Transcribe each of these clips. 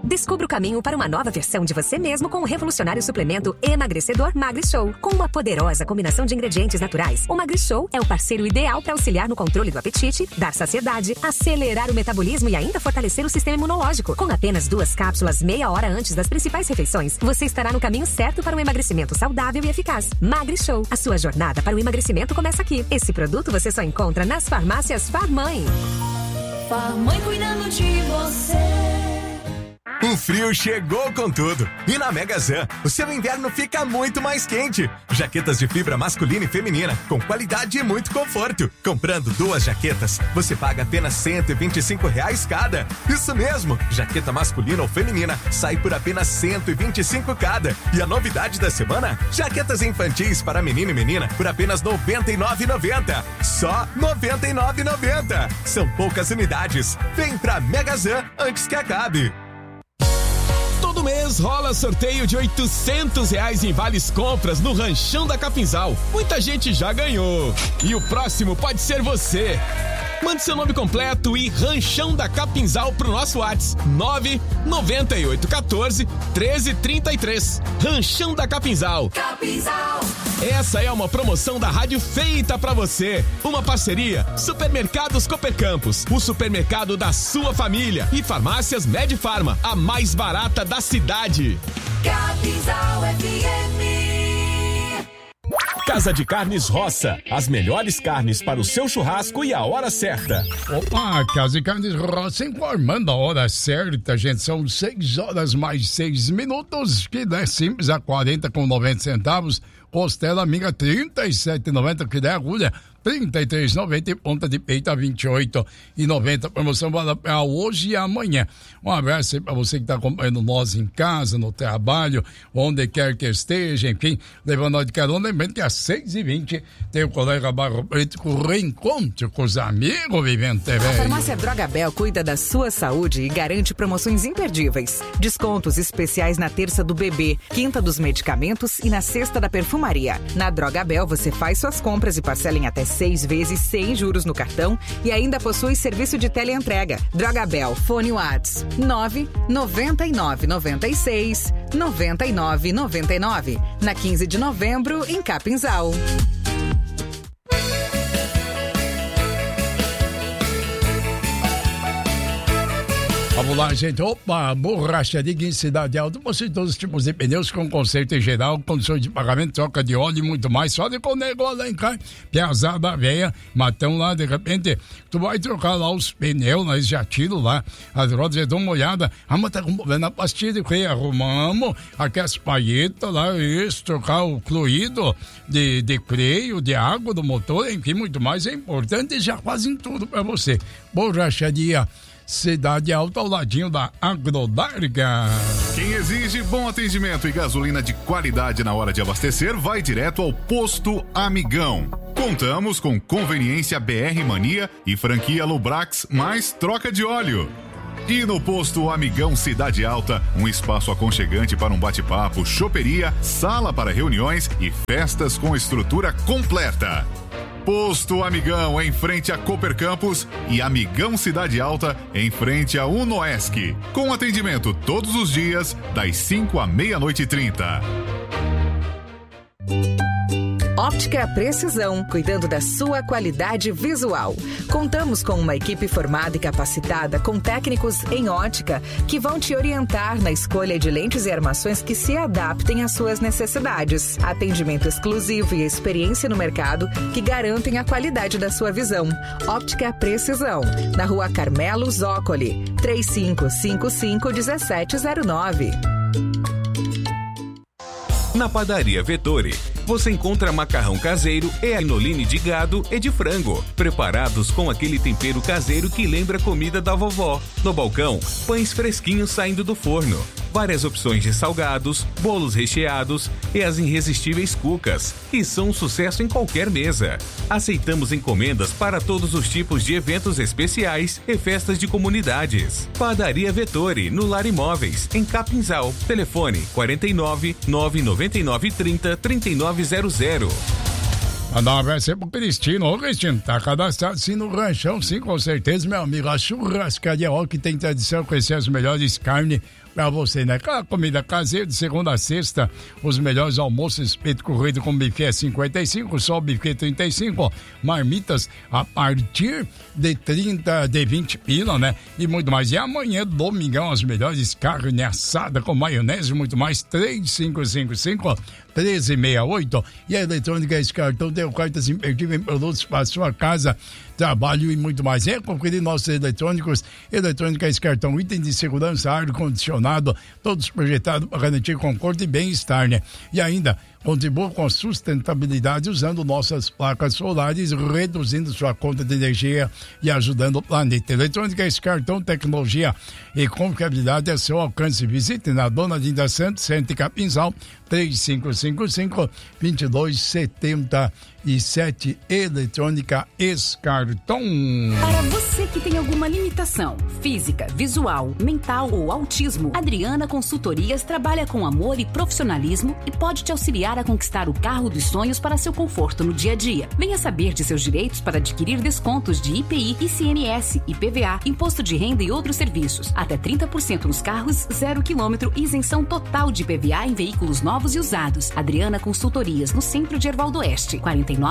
Descubra o caminho para uma nova versão de você mesmo com o revolucionário suplemento emagrecedor MagriShow. Com uma poderosa combinação de ingredientes naturais, o MagriShow é o parceiro ideal para auxiliar no controle do apetite, dar saciedade, acelerar o metabolismo e ainda fortalecer o sistema imunológico. Com apenas 2 cápsulas meia hora antes das principais refeições, você estará no caminho certo para um emagrecimento saudável e eficaz. MagriShow, a sua jornada para o emagrecimento começa aqui. Esse produto você só encontra nas farmácias Farmãe. Farmãe cuidando de você. O frio chegou com tudo. E na Megazan, o seu inverno fica muito mais quente. Jaquetas de fibra masculina e feminina, com qualidade e muito conforto. Comprando 2 jaquetas, você paga apenas R$125 cada. Isso mesmo, jaqueta masculina ou feminina sai por apenas R$125 cada. E a novidade da semana, jaquetas infantis para menino e menina por apenas R$99,90. Só R$99,90. São poucas unidades. Vem pra Megazan antes que acabe. Todo mês rola sorteio de R$800 em vales compras no Ranchão da Capinzal. Muita gente já ganhou. E o próximo pode ser você. Mande seu nome completo e Ranchão da Capinzal pro nosso WhatsApp 99814-1333. Ranchão da Capinzal. Capinzal. Essa é uma promoção da rádio feita pra você. Uma parceria Supermercados Cooper Campos, o supermercado da sua família, e Farmácias Medifarma, a mais barata da cidade. Capinzal FM. Casa de Carnes Roça, as melhores carnes para o seu churrasco e a hora certa. Opa, Casa de Carnes Roça informando a hora certa, gente. São 6 horas mais 6 minutos, que é simples, a 40,90 centavos. Costela amiga 37,90, que é agulha 33,90 e ponta de peito a 28,90. Promoção vale para hoje e amanhã. Um abraço aí para você que está acompanhando nós em casa, no trabalho, onde quer que esteja, enfim, levando nós de carona. Lembrando que às 6h20 tem o colega Barro Preto com o reencontro com os amigos Vivendo TV. A farmácia Drogabel cuida da sua saúde e garante promoções imperdíveis. Descontos especiais na terça do bebê, quinta dos medicamentos e na sexta da perfumaria. Na Drogabel você faz suas compras e parcela em até 6 vezes sem juros no cartão e ainda possui serviço de teleentrega. Drogabel, fone Whats 99996-9999. Na 15 de novembro, em Capinzal. Vamos lá, gente. Opa, borracharia em Cidade Alta. Possui todos os tipos de pneus com conserto em geral, condições de pagamento, troca de óleo e muito mais. Só de negócio lá em casa. Piazada velha, matão lá, de repente, tu vai trocar lá os pneus, nós já tiro lá as rodas, dão uma olhada. Mas tá com problema na pastilha de freio. Arrumamos aquelas palhetas lá, isso, trocar o fluido de freio, de água do motor, enfim, muito mais. É importante e já fazem tudo pra você. Borracharia Cidade Alta, ao ladinho da Agrodarga. Quem exige bom atendimento e gasolina de qualidade na hora de abastecer, vai direto ao Posto Amigão. Contamos com conveniência BR Mania e franquia Lubrax, mais troca de óleo. E no Posto Amigão Cidade Alta, um espaço aconchegante para um bate-papo, choperia, sala para reuniões e festas com estrutura completa. Posto Amigão, em frente a Cooper Campus, e Amigão Cidade Alta, em frente a Unoesc. Com atendimento todos os dias, das 5 à meia-noite e 30. Óptica Precisão, cuidando da sua qualidade visual. Contamos com uma equipe formada e capacitada com técnicos em ótica que vão te orientar na escolha de lentes e armações que se adaptem às suas necessidades. Atendimento exclusivo e experiência no mercado que garantem a qualidade da sua visão. Óptica Precisão, na Rua Carmelo Zócoli, 3555-1709. Na Padaria Vettori, você encontra macarrão caseiro e anoline de gado e de frango, preparados com aquele tempero caseiro que lembra a comida da vovó. No balcão, pães fresquinhos saindo do forno, várias opções de salgados, bolos recheados e as irresistíveis cucas, que são um sucesso em qualquer mesa. Aceitamos encomendas para todos os tipos de eventos especiais e festas de comunidades. Padaria Vettori, no Lar Imóveis, em Capinzal. Telefone 49 999 30 3900. Mandar um abraço aí pro Cristino. Ô, Cristino, tá cadastrado sim no ranchão, sim, com certeza, meu amigo. A churrascaria, ó, que tem tradição, conhecer as melhores carnes pra você, né? Aquela comida caseira de segunda a sexta, os melhores almoços, espeto corrido com buffet é 55, só o buffet 35, marmitas a partir de 20 pila, né? E muito mais. E amanhã, domingão, as melhores carne assada com maionese e muito mais, 3555 1368. E a Eletrônica Esse Cartão tem ofertas imperdíveis em produtos para sua casa, trabalho e muito mais. É conferir nossos eletrônicos. Eletrônica Esse Cartão, item de segurança, ar-condicionado, todos projetados para garantir conforto e bem-estar, né? E ainda contribua com a sustentabilidade usando nossas placas solares, reduzindo sua conta de energia e ajudando o planeta. Eletrônica Esse Cartão, tecnologia e confiabilidade a seu alcance. Visite na Dona Linda Santos, Centro Capinzal, 3555-2277. Eletrônica Esse Cartão. Para você que tem alguma limitação física, visual, mental ou autismo, Adriana Consultorias trabalha com amor e profissionalismo e pode te auxiliar a conquistar o carro dos sonhos para seu conforto no dia a dia. Venha saber de seus direitos para adquirir descontos de IPI, ICMS, IPVA, Imposto de Renda e outros serviços. Até 30% nos carros, 0 km e isenção total de IPVA em veículos novos e usados. Adriana Consultorias, no centro de Ervaldo Oeste,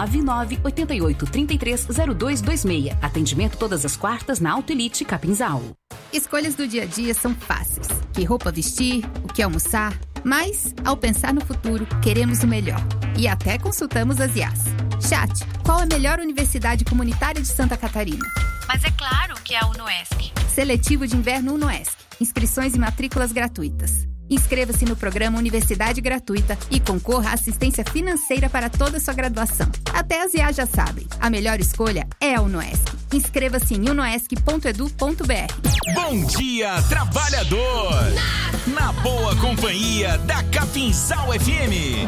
499-8833-0226. Atendimento todas as quartas na Auto Elite Capinzal. Escolhas do dia a dia são fáceis. Que roupa vestir, o que almoçar. Mas, ao pensar no futuro, queremos o melhor. E até consultamos as IAs. Chat, qual a melhor universidade comunitária de Santa Catarina? Mas é claro que é a UnoESC. Seletivo de inverno UnoESC. Inscrições e matrículas gratuitas. Inscreva-se no programa Universidade Gratuita e concorra à assistência financeira para toda a sua graduação. Até as IAs já sabem, a melhor escolha é a UnoESC. Inscreva-se em unoesc.edu.br. Bom dia, trabalhador! Na boa companhia da Capinzal FM.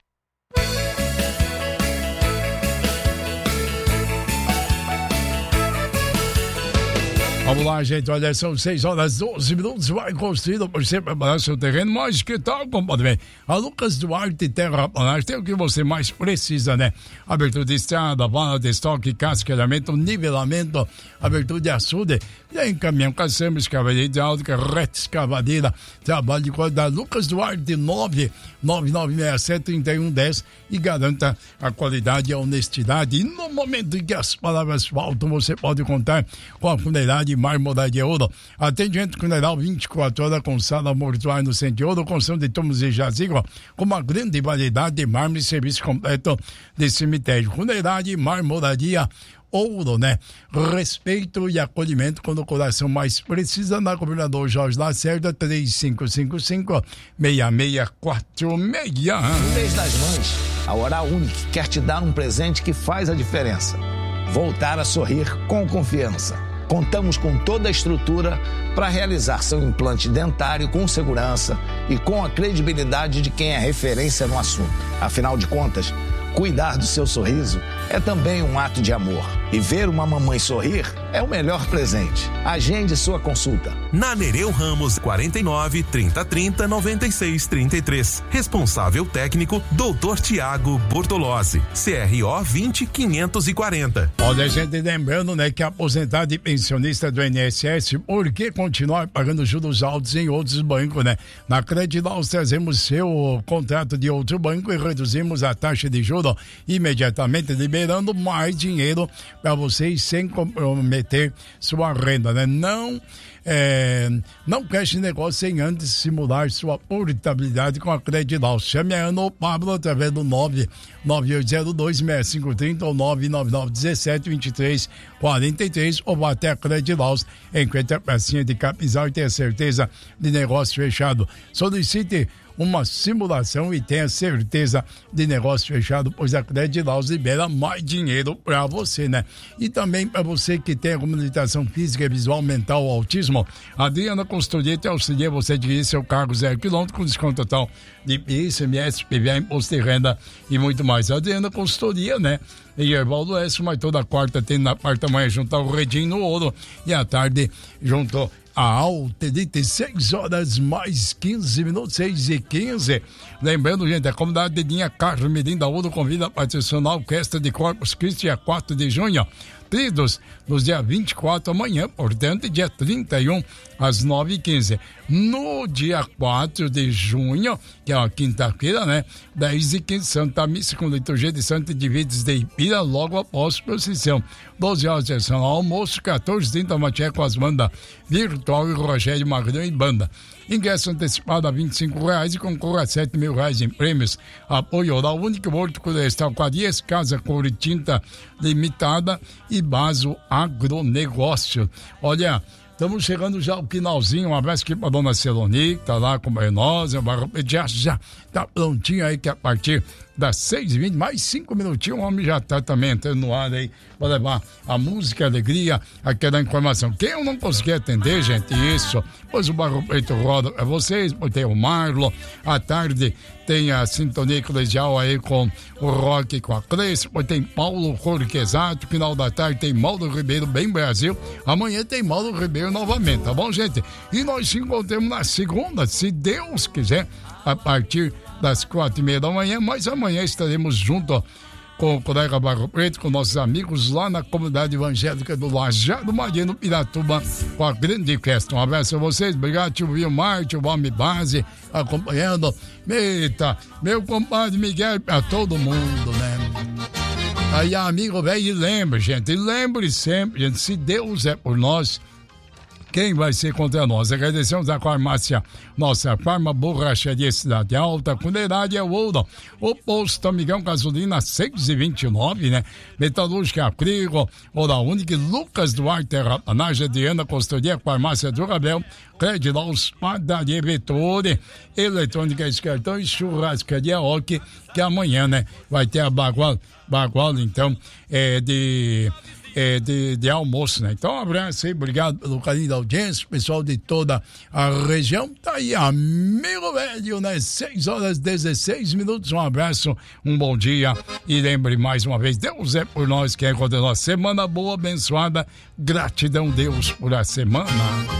Vamos lá, gente, olha, são 6h12, vai construindo por você preparar seu terreno, mas que tal, compadre? A Lucas Duarte Terraplanagem tem o que você mais precisa, né? Abertura de estrada, vala de estoque, cascalhamento, nivelamento, abertura de açude, e aí caminhão, caçamba, escavadeira hidráulica, reta escavadeira, trabalho de qualidade. Lucas Duarte, 99967-3110 e garanta a qualidade e a honestidade. E no momento em que as palavras faltam, você pode contar com a funerária Mármore de Ouro. Atendimento funeral 24 horas com sala mortuária no Centro de Ouro, construção de túmulos e jazigo, com uma grande variedade de mármore e serviço completo de cemitério. Funerária Marmoraria Ouro, né? Respeito e acolhimento quando o coração mais precisa, na Governador Jorge Lacerda, 3555-6646. No mês das Mães, a Oral Unique quer te dar um presente que faz a diferença. Voltar a sorrir com confiança. Contamos com toda a estrutura para realizar seu implante dentário com segurança e com a credibilidade de quem é referência no assunto. Afinal de contas, cuidar do seu sorriso é também um ato de amor. E ver uma mamãe sorrir é o melhor presente. Agende sua consulta. Na Nereu Ramos, 49 3030 9633. Responsável técnico, Dr. Tiago Bortolozzi. CRO 20540. Olha, gente, lembrando, né, que aposentado e pensionista do INSS, por que continuar pagando juros altos em outros bancos, né? Na Credilaus trazemos seu contrato de outro banco e reduzimos a taxa de juros imediatamente, liberando mais dinheiro para vocês sem comprometer sua renda, né? Não feche negócio sem antes simular sua portabilidade com a Credilaus. Chame a Ana ou Pablo através do 99802-6530 ou 99917-2343 ou vá até a Credilaus em frente à pracinha de Capinzal e tenha certeza de negócio fechado. Solicite uma simulação e tenha certeza de negócio fechado, pois a Credilaus libera mais dinheiro para você, né? E também para você que tem alguma limitação física, visual, mental ou autismo, a Adriana Consultoria te auxilia você a adquirir seu carro 0 km com desconto total de ICMS, PVA, Imposto de Renda e muito mais. A Adriana Consultoria, né? Em Ervaldo Oeste, mas toda quarta tem na parte da manhã junto ao Redinho no Ouro e à tarde junto a Alta Elite, 6 horas mais 15 minutos, 6h15. Lembrando, gente, a comunidade de Dinha Carmelim da Ouro convida a participar Orquestra de Corpus Christi, dia 4 de junho. Tridos, nos dias 24 amanhã, portanto, dia 31, às 9h15. No dia 4 de junho, que é uma quinta-feira, né? 10h15, Santa Missa com liturgia de Santo Divides de Ipira, logo após procissão. 12 horas de sessão almoço, 14h30, matinê com as bandas Virtual e Rogério Magrão e banda. Ingresso antecipado a R$25 e concorre a R$7.000 em prêmios. Apoio Oral Único, Horto Florestal Quadrias, Casa Cor e Tinta Limitada e Baso Agronegócio. Olha, estamos chegando já ao finalzinho. Um abraço aqui para a dona Celoni, que está lá com nós. Já está prontinho aí, que a partir das 6h20, mais 5 minutinhos, o homem já está também entrando no ar aí para levar a música, a alegria, aquela informação. Quem eu não consegui atender, gente, isso, pois o Barro Preto roda é vocês, pois tem o Marlon, à tarde tem a sintonia eclesial aí com o Rock, com a Cresce, pois tem Paulo Corquesato, final da tarde tem Mauro Ribeiro, Bem Brasil, amanhã tem Mauro Ribeiro novamente, tá bom, gente? E nós se encontramos na segunda, se Deus quiser, a partir das 4h30 da manhã, mas amanhã estaremos junto com o colega Barro Preto, com nossos amigos lá na comunidade evangélica do Lajado Maria, no Piratuba, com a grande festa. Um abraço a vocês, obrigado, tio Vilmar, tio Valme Base, acompanhando. Eita, meu compadre Miguel, pra todo mundo, né? Aí, amigo velho, e lembre, gente, lembre sempre, gente, se Deus é por nós, quem vai ser contra nós? Agradecemos a farmácia, nossa farma Borracharia Cidade Alta, Cuneirade é o Ouro, o posto Amigão Gasolina 6,29, né? Metalúrgica Acrigo, Oral Única, Lucas Duarte, Rapanagem, Adriana Costoria, farmácia do Rabel, Credilaus, Padaria Vetore, Eletrônica Escartão e Churrascaria Ok, que amanhã, né? Vai ter a bagual então, de almoço, né? Então, um abraço aí, obrigado pelo carinho da audiência, pessoal de toda a região. Tá aí, amigo velho, né? 6 horas 16 minutos. Um abraço, um bom dia. E lembre mais uma vez, Deus é por nós, quem é contra nós. Semana boa, abençoada. Gratidão, Deus, por a semana.